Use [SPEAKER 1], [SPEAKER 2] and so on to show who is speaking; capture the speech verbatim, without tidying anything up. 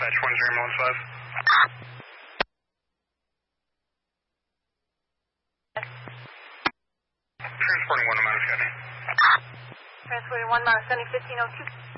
[SPEAKER 1] dispatch one zero one five. Transporting one to Mount Scotty.
[SPEAKER 2] Transporting one Mount Scotty, fifteen oh two.